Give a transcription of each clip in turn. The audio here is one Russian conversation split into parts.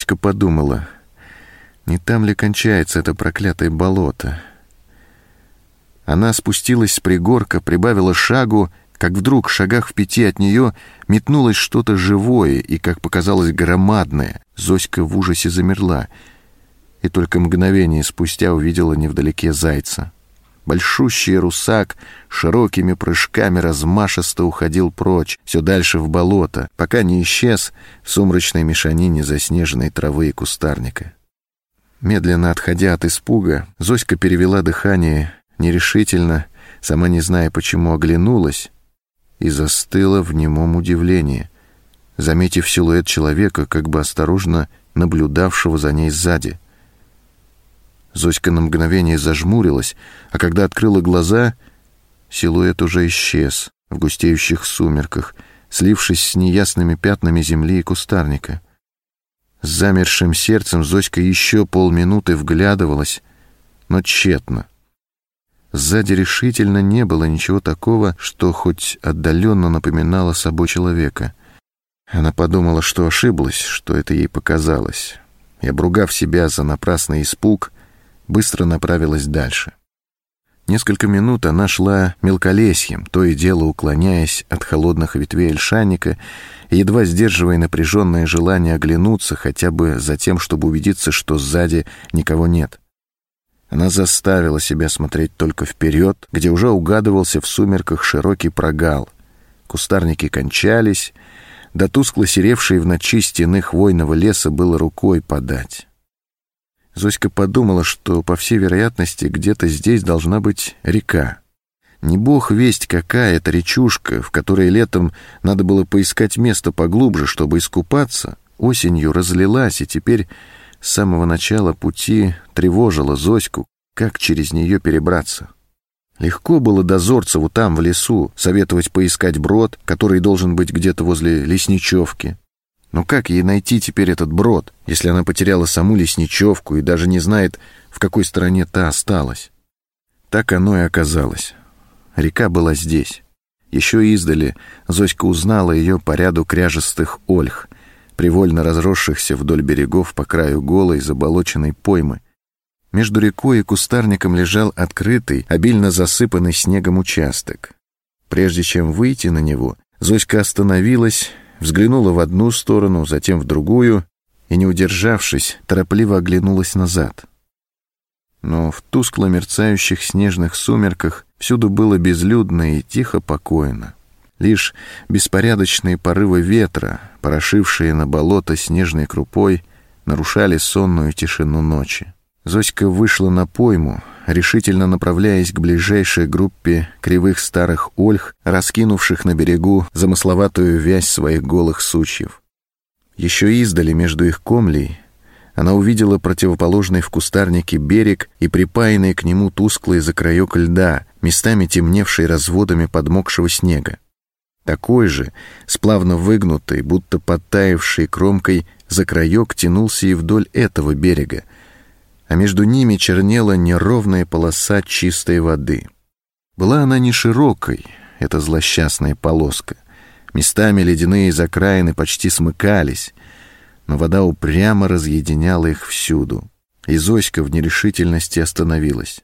Зоська подумала, не там ли кончается это проклятое болото. Она спустилась с пригорка, прибавила шагу, как вдруг в шагах в 5 от нее метнулось что-то живое и, как показалось, громадное. Зоська в ужасе замерла и только мгновение спустя увидела невдалеке зайца. Большущий русак широкими прыжками размашисто уходил прочь, все дальше в болото, пока не исчез в сумрачной мешанине заснеженной травы и кустарника. Медленно отходя от испуга, Зоська перевела дыхание, нерешительно, сама не зная почему, оглянулась и застыла в немом удивлении, заметив силуэт человека, как бы осторожно наблюдавшего за ней сзади. Зоська на мгновение зажмурилась, а когда открыла глаза, силуэт уже исчез в густеющих сумерках, слившись с неясными пятнами земли и кустарника. С замершим сердцем Зоська еще полминуты вглядывалась, но тщетно. Сзади решительно не было ничего такого, что хоть отдаленно напоминало собой человека. Она подумала, что ошиблась, что это ей показалось, и, обругав себя за напрасный испуг, быстро направилась дальше. Несколько минут она шла мелколесьем, то и дело уклоняясь от холодных ветвей ольшанника и едва сдерживая напряженное желание оглянуться хотя бы за тем, чтобы убедиться, что сзади никого нет. Она заставила себя смотреть только вперед, где уже угадывался в сумерках широкий прогал. Кустарники кончались, до тускло серевшей в ночи стены хвойного леса было рукой подать. Зоська подумала, что, по всей вероятности, где-то здесь должна быть река. Не бог весть какая это речушка, в которой летом надо было поискать место поглубже, чтобы искупаться, осенью разлилась и теперь с самого начала пути тревожила Зоську, как через нее перебраться. Легко было дозорцеву там, в лесу, советовать поискать брод, который должен быть где-то возле Лесничевки. Но как ей найти теперь этот брод, если она потеряла саму Лесничевку и даже не знает, в какой стороне та осталась? Так оно и оказалось. Река была здесь. Еще издали Зоська узнала ее по ряду кряжестых ольх, привольно разросшихся вдоль берегов по краю голой заболоченной поймы. Между рекой и кустарником лежал открытый, обильно засыпанный снегом участок. Прежде чем выйти на него, Зоська остановилась, взглянула в одну сторону, затем в другую и, не удержавшись, торопливо оглянулась назад. Но в тускло мерцающих снежных сумерках всюду было безлюдно и тихо покойно. Лишь беспорядочные порывы ветра, порошившие на болото снежной крупой, нарушали сонную тишину ночи. Зоська вышла на пойму, решительно направляясь к ближайшей группе кривых старых ольх, раскинувших на берегу замысловатую вязь своих голых сучьев. Еще издали между их комлей она увидела противоположный в кустарнике берег и припаянный к нему тусклый закроек льда, местами темневший разводами подмокшего снега. Такой же, сплавно выгнутый, будто подтаявший кромкой, закроек тянулся и вдоль этого берега, а между ними чернела неровная полоса чистой воды. Была она не широкой, эта злосчастная полоска. Местами ледяные закраины почти смыкались, но вода упрямо разъединяла их всюду. И Зоська в нерешительности остановилась.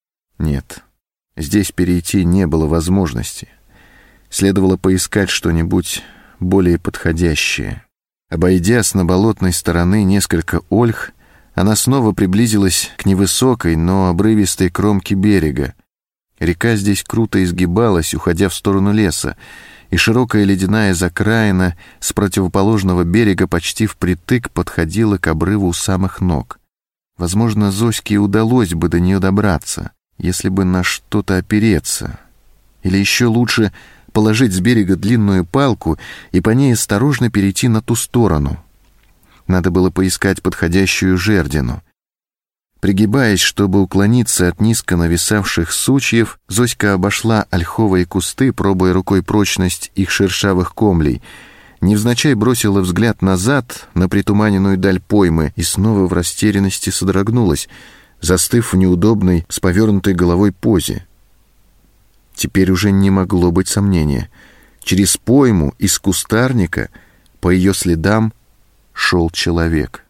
Нет, здесь перейти не было возможности. Следовало поискать что-нибудь более подходящее. Обойдя с наболотной стороны несколько ольх, она снова приблизилась к невысокой, но обрывистой кромке берега. Река здесь круто изгибалась, уходя в сторону леса, и широкая ледяная закраина с противоположного берега почти впритык подходила к обрыву у самых ног. Возможно, Зоське удалось бы до нее добраться, если бы на что-то опереться. Или еще лучше положить с берега длинную палку и по ней осторожно перейти на ту сторону. Надо было поискать подходящую жердину. Пригибаясь, чтобы уклониться от низко нависавших сучьев, Зоська обошла ольховые кусты, пробуя рукой прочность их шершавых комлей. Невзначай бросила взгляд назад на притуманенную даль поймы и снова в растерянности содрогнулась, застыв в неудобной, с повернутой головой позе. Теперь уже не могло быть сомнения. Через пойму из кустарника по ее следам шел человек.